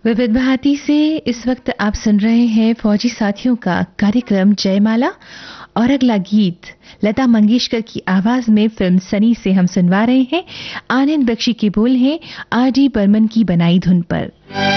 विविध भारती से इस वक्त आप सुन रहे हैं फौजी साथियों का कार्यक्रम जयमाला। और अगला गीत लता मंगेशकर की आवाज में फिल्म सनी से हम सुनवा रहे हैं। आनंद बख्शी के बोल हैं आर डी बर्मन की बनाई धुन पर।